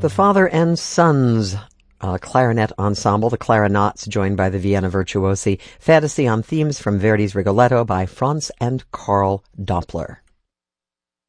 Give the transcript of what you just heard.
The Father and Sons clarinet ensemble, the Clarinauts, joined by the Vienna Virtuosi. Fantasy on themes from Verdi's Rigoletto by Franz and Karl Doppler.